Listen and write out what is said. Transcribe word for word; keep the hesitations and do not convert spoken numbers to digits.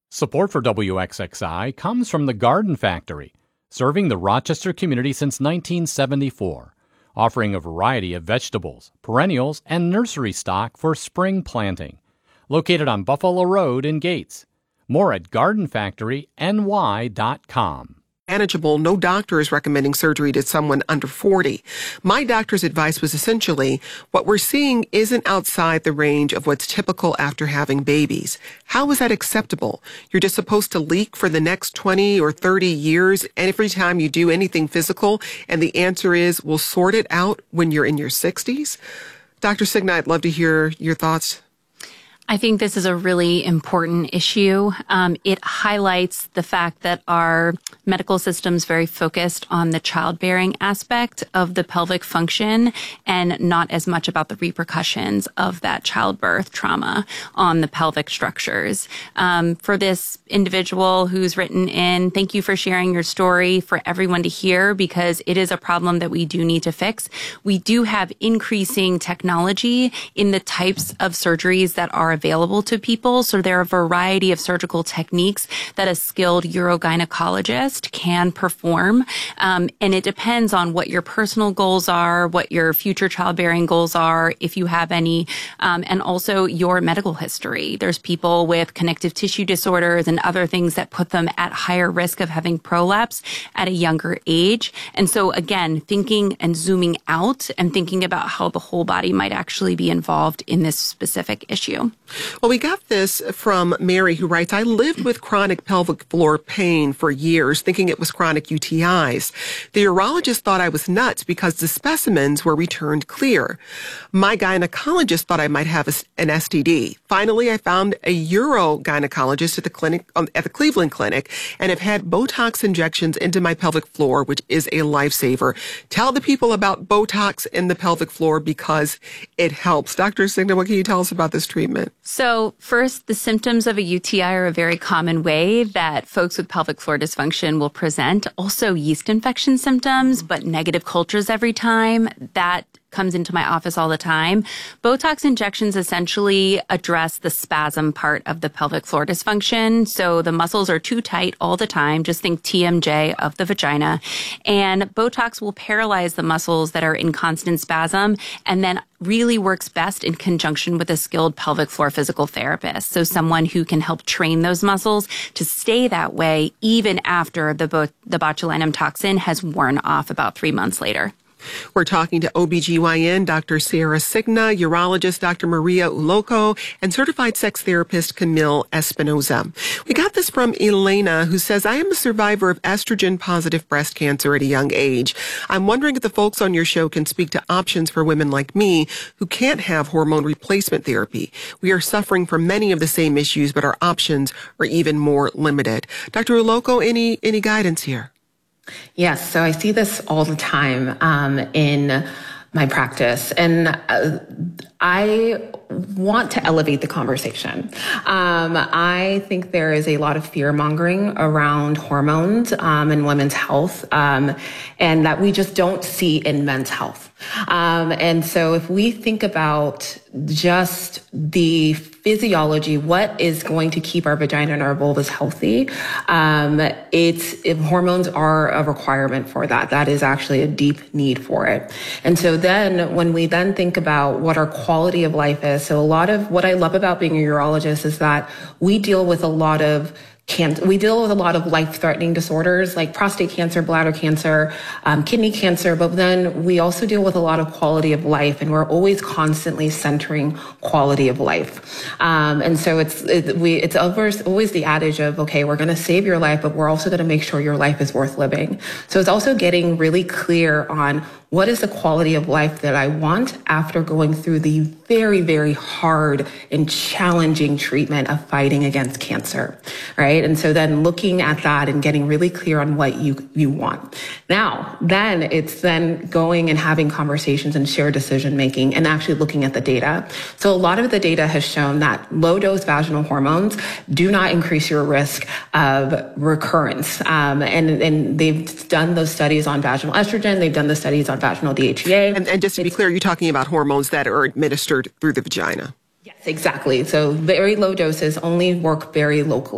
Support for W X X I comes from the Garden Factory, serving the Rochester community since nineteen seventy-four, offering a variety of vegetables, perennials, and nursery stock for spring planting. Located on Buffalo Road in Gates. More at garden factory N Y dot com. Manageable, no doctor is recommending surgery to someone under forty. My doctor's advice was essentially, what we're seeing isn't outside the range of what's typical after having babies. How is that acceptable? You're just supposed to leak for the next twenty or thirty years every time you do anything physical, and the answer is, we'll sort it out when you're in your sixties? Doctor Cigna, I'd love to hear your thoughts. I think this is a really important issue. Um, it highlights the fact that our medical system is very focused on the childbearing aspect of the pelvic function and not as much about the repercussions of that childbirth trauma on the pelvic structures. Um, for this individual who's written in, thank you for sharing your story for everyone to hear, because it is a problem that we do need to fix. We do have increasing technology in the types of surgeries that are available to people. So there are a variety of surgical techniques that a skilled urogynecologist can perform. Um, and it depends on what your personal goals are, what your future childbearing goals are, if you have any, um, and also your medical history. There's people with connective tissue disorders and other things that put them at higher risk of having prolapse at a younger age. And so again, thinking and zooming out and thinking about how the whole body might actually be involved in this specific issue. Well, we got this from Mary, who writes, I lived with chronic pelvic floor pain for years, thinking it was chronic U T Is. The urologist thought I was nuts because the specimens were returned clear. My gynecologist thought I might have a, an S T D. Finally, I found a urogynecologist at the clinic, um, at the Cleveland Clinic, and have had Botox injections into my pelvic floor, which is a lifesaver. Tell the people about Botox in the pelvic floor because it helps. Doctor Cigna, what can you tell us about this treatment? So first, the symptoms of a U T I are a very common way that folks with pelvic floor dysfunction will present. Also yeast infection symptoms, but negative cultures every time. That comes into my office all the time. Botox injections essentially address the spasm part of the pelvic floor dysfunction. So the muscles are too tight all the time. Just think T M J of the vagina. And Botox will paralyze the muscles that are in constant spasm and then really works best in conjunction with a skilled pelvic floor physical therapist. So someone who can help train those muscles to stay that way even after the, bo- the botulinum toxin has worn off about three months later. We're talking to O B G Y N Doctor Sara Cigna, urologist Doctor Maria Ulloco, and certified sex therapist Camille Espinoza. We got this from Elena, who says, I am a survivor of estrogen-positive breast cancer at a young age. I'm wondering if the folks on your show can speak to options for women like me who can't have hormone replacement therapy. We are suffering from many of the same issues, but our options are even more limited. Doctor Ulloco, any, any guidance here? Yes, so I see this all the time um, in my practice, and uh, I want to elevate the conversation. Um, I think there is a lot of fear mongering around hormones um, and women's health, um, and that we just don't see in men's health. Um, and so if we think about just the physiology, what is going to keep our vagina and our vulvas healthy, um, it's, if hormones are a requirement for that. That is actually a deep need for it. And so then when we then think about what our quality of life is, so a lot of what I love about being a urologist is that we deal with a lot of Cancer. We deal with a lot of life-threatening disorders like prostate cancer, bladder cancer, um, kidney cancer, but then we also deal with a lot of quality of life, and we're always constantly centering quality of life. Um, and so it's it, we it's always, always the adage of, okay, we're going to save your life, but we're also going to make sure your life is worth living. So it's also getting really clear on what is the quality of life that I want after going through the very, very hard and challenging treatment of fighting against cancer, right? And so then looking at that and getting really clear on what you, you want. Now, then it's then going and having conversations and shared decision making and actually looking at the data. So a lot of the data has shown that low dose vaginal hormones do not increase your risk of recurrence. Um, and, and they've done those studies on vaginal estrogen. They've done the studies on vaginal D H E A. And, and just to be clear, you're talking about hormones that are administered through the vagina. Yes, exactly. So very low doses only work very locally.